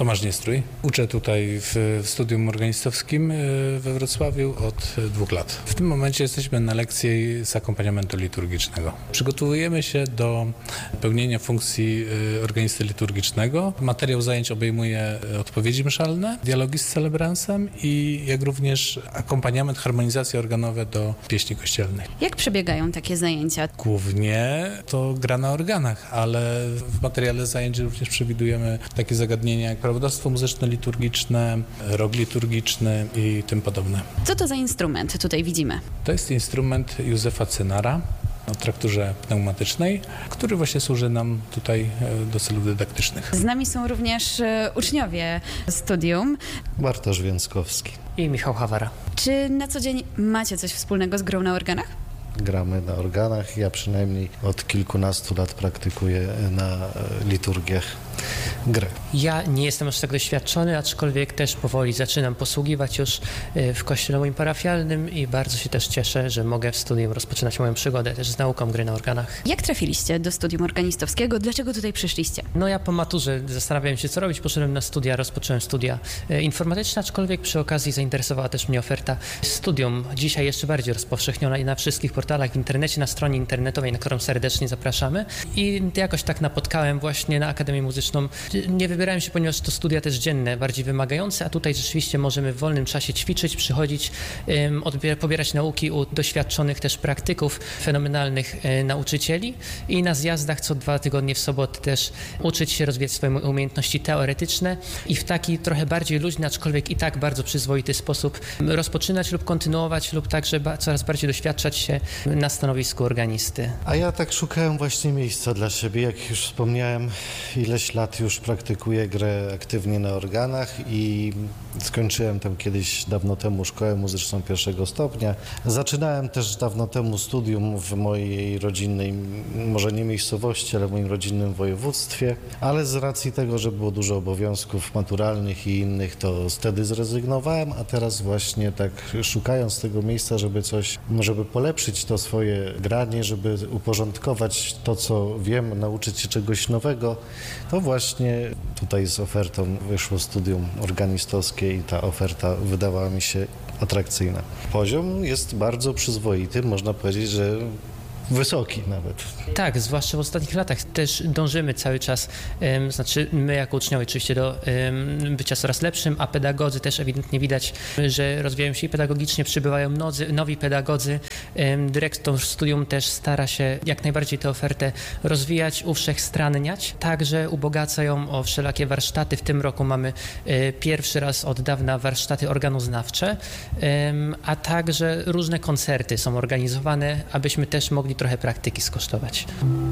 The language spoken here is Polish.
Tomasz Niestrój. Uczę tutaj w studium organistowskim we Wrocławiu od 2 lat. W tym momencie jesteśmy na lekcji z akompaniamentu liturgicznego. Przygotowujemy się do pełnienia funkcji organisty liturgicznego. Materiał zajęć obejmuje odpowiedzi mszalne, dialogi z celebransem i jak również akompaniament, harmonizacje organowe do pieśni kościelnej. Jak przebiegają takie zajęcia? Głównie to gra na organach, ale w materiale zajęć również przewidujemy takie zagadnienia jak prawodawstwo muzyczno-liturgiczne, rok liturgiczny i tym podobne. Co to za instrument tutaj widzimy? To jest instrument Józefa Cynara o trakturze pneumatycznej, który właśnie służy nam tutaj do celów dydaktycznych. Z nami są również uczniowie studium. Bartosz Więckowski. I Michał Hawara. Czy na co dzień macie coś wspólnego z grą na organach? Gramy na organach. Ja przynajmniej od kilkunastu lat praktykuję na liturgiach grę. Ja nie jestem aż tak doświadczony, aczkolwiek też powoli zaczynam posługiwać już w kościele moim parafialnym i bardzo się też cieszę, że mogę w studium rozpoczynać moją przygodę też z nauką gry na organach. Jak trafiliście do studium organistowskiego? Dlaczego tutaj przyszliście? No ja po maturze zastanawiałem się, co robić. Poszedłem na studia, rozpocząłem studia informatyczne, aczkolwiek przy okazji zainteresowała też mnie oferta studium. Dzisiaj jeszcze bardziej rozpowszechniona i na wszystkich portalach w internecie, na stronie internetowej, na którą serdecznie zapraszamy. I jakoś tak napotkałem właśnie na Akademię Muzyczną. Nie wybierałem się, ponieważ to studia też dzienne, bardziej wymagające, a tutaj rzeczywiście możemy w wolnym czasie ćwiczyć, przychodzić, pobierać nauki u doświadczonych też praktyków, fenomenalnych nauczycieli i na zjazdach co 2 tygodnie w sobotę też uczyć się, rozwijać swoje umiejętności teoretyczne i w taki trochę bardziej luźny, aczkolwiek i tak bardzo przyzwoity sposób rozpoczynać lub kontynuować lub także coraz bardziej doświadczać się na stanowisku organisty. A ja tak szukałem właśnie miejsca dla siebie. Jak już wspomniałem, ileś lat już praktykuję grę aktywnie na organach i skończyłem tam kiedyś dawno temu szkołę muzyczną 1. stopnia. Zaczynałem też dawno temu studium w mojej rodzinnej, może nie miejscowości, ale w moim rodzinnym województwie, ale z racji tego, że było dużo obowiązków maturalnych i innych, to wtedy zrezygnowałem, a teraz właśnie tak szukając tego miejsca, żeby polepszyć to swoje granie, żeby uporządkować to, co wiem, nauczyć się czegoś nowego, to właśnie tutaj z ofertą wyszło studium organistowskie i ta oferta wydawała mi się atrakcyjna. Poziom jest bardzo przyzwoity, można powiedzieć, że wysoki nawet. Tak, zwłaszcza w ostatnich latach też dążymy cały czas, znaczy my jako uczniowie oczywiście do bycia coraz lepszym, a pedagodzy też ewidentnie widać, że rozwijają się i pedagogicznie, przybywają nowi pedagodzy. Dyrektor studium też stara się jak najbardziej tę ofertę rozwijać, uwszechstraniać, także ubogaca ją o wszelakie warsztaty. W tym roku mamy pierwszy raz od dawna warsztaty organoznawcze, a także różne koncerty są organizowane, abyśmy też mogli trochę praktyki skosztować.